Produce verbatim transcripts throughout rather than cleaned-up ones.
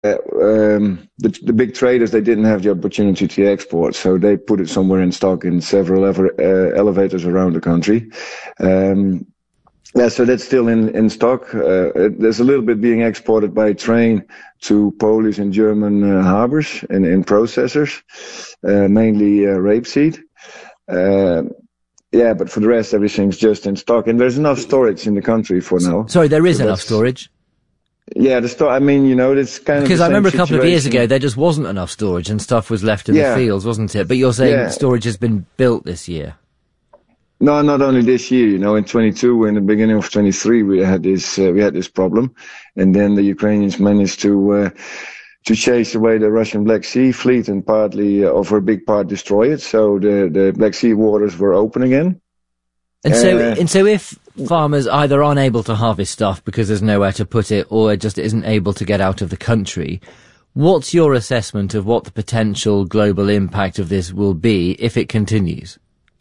um, the, the big traders, they didn't have the opportunity to export, so they put it somewhere in stock in several ever, uh, elevators around the country. Um, yeah, so that's still in, in stock. Uh, there's a little bit being exported by train to Polish and German uh, harbors and in processors, uh, mainly uh, rapeseed. Uh, yeah, but for the rest, everything's just in stock, and there's enough storage in the country for now. Sorry, there is so enough storage? Yeah, the store. I mean, you know, it's kind of because the I remember a same couple of years situation. ago there just wasn't enough storage and stuff was left in Yeah. the fields, wasn't it? But you're saying Yeah. storage has been built this year. No, not only this year. You know, in twenty-two, in the beginning of twenty-three, we had this uh, we had this problem, and then the Ukrainians managed to uh, to chase away the Russian Black Sea fleet and partly, uh, or a big part, destroy it. So the the Black Sea waters were open again. And so, Uh, and so if farmers either aren't able to harvest stuff because there's nowhere to put it or just isn't able to get out of the country, what's your assessment of what the potential global impact of this will be if it continues?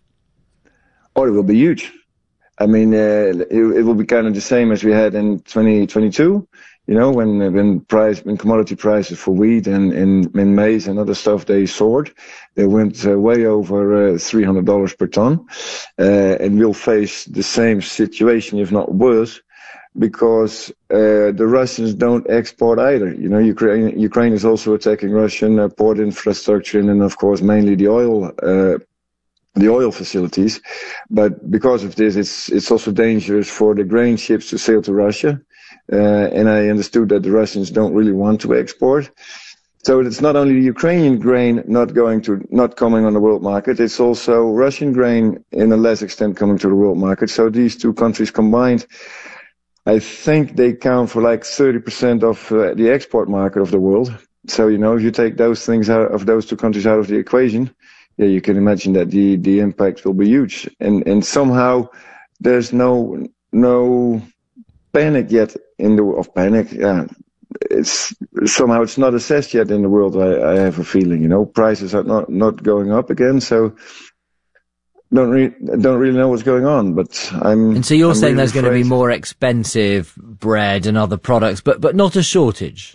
Oh, it will be huge. I mean, uh, it, it will be kind of the same as we had in twenty twenty-two. You know, when uh, when price when commodity prices for wheat and, and, and maize and other stuff, they soared. They went uh, way over uh, three hundred dollars per ton, uh, and we'll face the same situation, if not worse, because uh, the Russians don't export either. You know, Ukraine Ukraine is also attacking Russian uh, port infrastructure and then, of course, mainly the oil. Uh, the oil facilities, but because of this, it's it's also dangerous for the grain ships to sail to Russia, uh, and I understood that the Russians don't really want to export. So it's not only the Ukrainian grain not going to not coming on the world market, it's also Russian grain in a less extent coming to the world market. So these two countries combined, I think they count for like thirty percent of uh, the export market of the world. So, you know, if you take those things out of those two countries out of the equation, yeah, you can imagine that the, the impact will be huge. And, and somehow there's no, no panic yet in the, of panic. Yeah. It's somehow it's not assessed yet in the world. I, I have a feeling, you know, prices are not, not going up again. So don't re- don't really know what's going on, but I'm, and so you're I'm saying really there's going to be afraid. more expensive bread and other products, but, but not a shortage.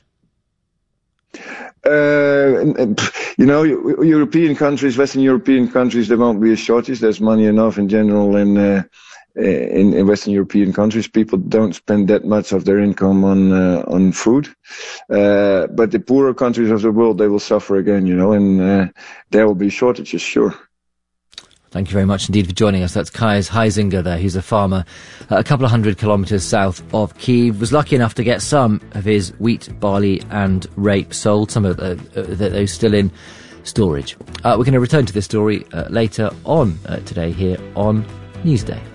Uh, and, and, you know, European countries, Western European countries, there won't be a shortage. There's money enough in general in, uh, in, in Western European countries. People don't spend that much of their income on, uh, on food. Uh, but the poorer countries of the world, they will suffer again, you know, and, uh, there will be shortages, sure. Thank you very much indeed for joining us. That's Kais Heisinger there. He's a farmer uh, a couple of hundred kilometres south of Kiev. Was lucky enough to get some of his wheat, barley and rape sold, some of uh, uh, those still in storage. Uh, we're going to return to this story uh, later on uh, today here on Newsday.